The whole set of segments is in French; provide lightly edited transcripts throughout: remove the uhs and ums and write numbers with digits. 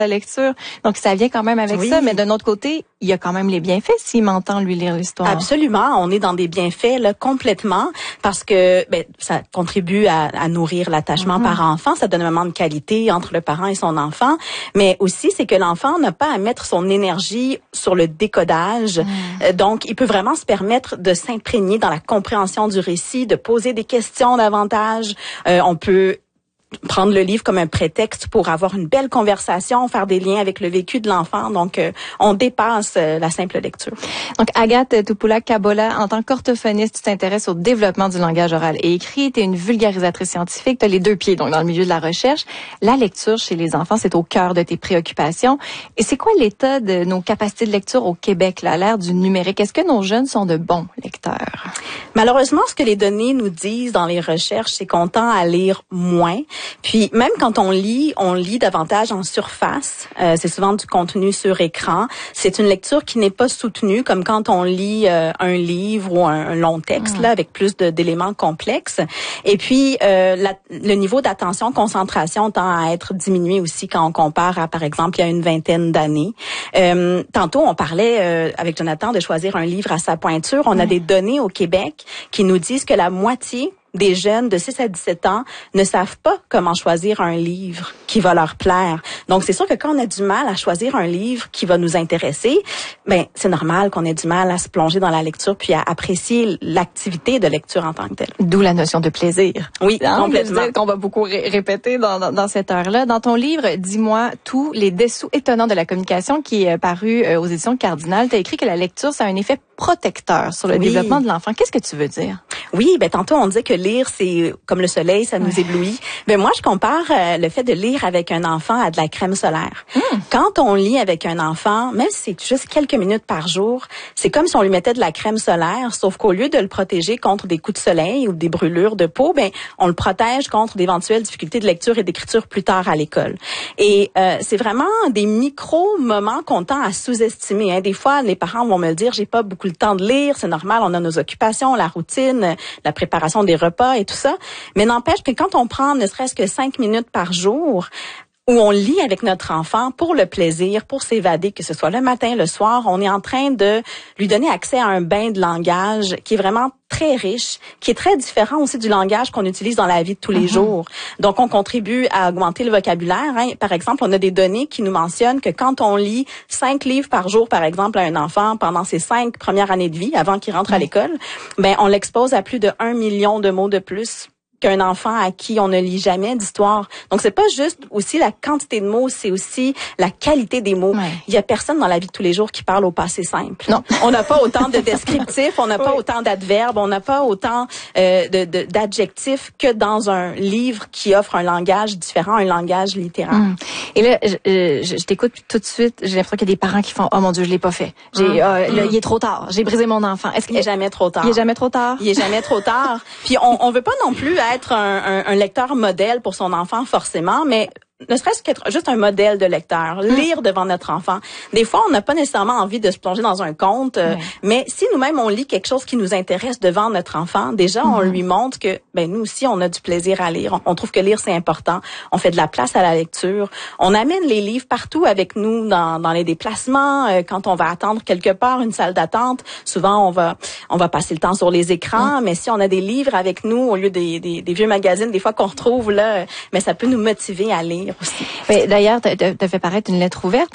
la lecture. Donc, ça vient quand même avec oui. ça. Mais d'un autre côté, il y a quand même les bienfaits s'il m'entend lui lire l'histoire. Absolument. On est dans des bienfaits, là, complètement, parce que, ça contribue à nourrir l'attachement parent-enfant. Ça donne un moment de qualité entre le parent et son enfant. Mais aussi, c'est que l'enfant n'a pas à mettre son énergie sur le décodage. Donc, il peut vraiment se permettre de s'imprégner dans la compréhension du récit, de poser des questions davantage. On peut prendre le livre comme un prétexte pour avoir une belle conversation, faire des liens avec le vécu de l'enfant. Donc, on dépasse la simple lecture. Donc, Agathe Topoula-Kabola, en tant qu'orthophoniste, tu t'intéresses au développement du langage oral et écrit. Tu es une vulgarisatrice scientifique. Tu as les deux pieds, donc, dans le milieu de la recherche. La lecture chez les enfants, c'est au cœur de tes préoccupations. Et c'est quoi l'état de nos capacités de lecture au Québec, là, à l'ère du numérique? Est-ce que nos jeunes sont de bons lecteurs? Malheureusement, ce que les données nous disent dans les recherches, c'est qu'on tend à lire moins. Puis même quand on lit davantage en surface. C'est souvent du contenu sur écran. C'est une lecture qui n'est pas soutenue, comme quand on lit un livre ou un long texte là avec plus d'éléments complexes. Et puis le niveau d'attention, concentration tend à être diminué aussi quand on compare à, par exemple, il y a une vingtaine d'années. Tantôt, on parlait avec Jonathan de choisir un livre à sa pointure. On a des données au Québec qui nous disent que la moitié des jeunes de 6 à 17 ans ne savent pas comment choisir un livre qui va leur plaire. Donc, c'est sûr que quand on a du mal à choisir un livre qui va nous intéresser, c'est normal qu'on ait du mal à se plonger dans la lecture puis à apprécier l'activité de lecture en tant que telle. D'où la notion de plaisir. Oui, complètement. Qu'on va beaucoup répéter dans cette heure-là. Dans ton livre, Dis-moi tout, les dessous étonnants de la communication, qui est paru aux éditions Cardinal, tu as écrit que la lecture, ça a un effet protecteur sur le développement de l'enfant. Qu'est-ce que tu veux dire? Oui, tantôt on disait que lire c'est comme le soleil, ça nous éblouit. Moi je compare le fait de lire avec un enfant à de la crème solaire. Quand on lit avec un enfant, même si c'est juste quelques minutes par jour, c'est comme si on lui mettait de la crème solaire, sauf qu'au lieu de le protéger contre des coups de soleil ou des brûlures de peau, on le protège contre d'éventuelles difficultés de lecture et d'écriture plus tard à l'école. Et c'est vraiment des micro-moments qu'on tend à sous-estimer. Des fois, les parents vont me le dire, j'ai pas beaucoup le temps de lire, c'est normal, on a nos occupations, la routine, la préparation des repas et tout ça. Mais n'empêche que quand on prend ne serait-ce que 5 minutes par jour, où on lit avec notre enfant pour le plaisir, pour s'évader, que ce soit le matin, le soir, on est en train de lui donner accès à un bain de langage qui est vraiment très riche, qui est très différent aussi du langage qu'on utilise dans la vie de tous les jours. Donc, on contribue à augmenter le vocabulaire. Par exemple, on a des données qui nous mentionnent que quand on lit 5 livres par jour, par exemple, à un enfant pendant ses 5 premières années de vie, avant qu'il rentre à l'école, on l'expose à plus de 1 million de mots de plus qu'un enfant à qui on ne lit jamais d'histoire. Donc, c'est pas juste aussi la quantité de mots, c'est aussi la qualité des mots. Il y a personne dans la vie de tous les jours qui parle au passé simple. Non. On n'a pas autant de descriptifs, on n'a pas autant d'adverbes, on n'a pas autant d'adjectifs que dans un livre qui offre un langage différent, un langage littéraire. Et là, je t'écoute tout de suite, j'ai l'impression qu'il y a des parents qui font « Oh mon Dieu, je l'ai pas fait. Là, il est trop tard. J'ai brisé mon enfant. » Il est jamais trop tard. Il est jamais trop tard. Il est jamais trop tard. Puis on veut pas non plus être un lecteur modèle pour son enfant forcément, mais ne serait-ce qu'être juste un modèle de lecteur, lire devant notre enfant. Des fois, on n'a pas nécessairement envie de se plonger dans un conte, mais si nous-mêmes on lit quelque chose qui nous intéresse devant notre enfant, déjà on lui montre que nous aussi on a du plaisir à lire. On trouve que lire c'est important. On fait de la place à la lecture. On amène les livres partout avec nous dans les déplacements. Quand on va attendre quelque part, une salle d'attente, souvent on va passer le temps sur les écrans. Mais si on a des livres avec nous au lieu des vieux magazines, des fois qu'on retrouve là, mais ça peut nous motiver à lire aussi. Mais d'ailleurs, t'as fait paraître une lettre ouverte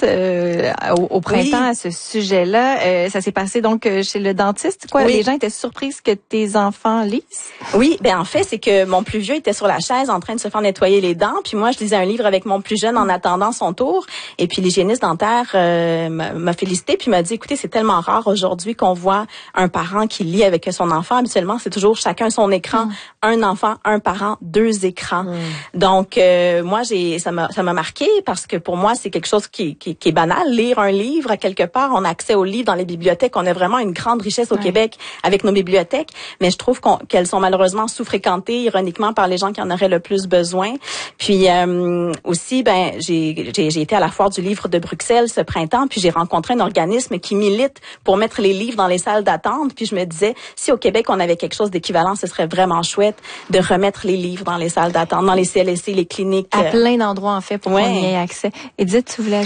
au printemps à ce sujet-là. Ça s'est passé donc chez le dentiste, quoi. Les gens étaient surprises que tes enfants lisent. Oui, en fait, c'est que mon plus vieux était sur la chaise en train de se faire nettoyer les dents, puis moi je lisais un livre avec mon plus jeune en attendant son tour, et puis l'hygiéniste dentaire m'a félicité puis m'a dit écoutez, c'est tellement rare aujourd'hui qu'on voit un parent qui lit avec son enfant. Habituellement, c'est toujours chacun son écran, un enfant, un parent, 2 écrans. Donc moi ça m'a marqué parce que pour moi c'est quelque chose qui est banal. Lire un livre, à quelque part on a accès aux livres dans les bibliothèques. On a vraiment une grande richesse au Québec avec nos bibliothèques, mais je trouve qu'elles sont malheureusement sous-fréquentées ironiquement par les gens qui en auraient le plus besoin. Puis aussi j'ai été à la foire du livre de Bruxelles ce printemps, puis j'ai rencontré un organisme qui milite pour mettre les livres dans les salles d'attente, puis je me disais si au Québec on avait quelque chose d'équivalent, ce serait vraiment chouette de remettre les livres dans les salles d'attente, dans les CLSC, les cliniques. À plein endroit, en fait, pour qu'on y ait accès. Edith, tu voulais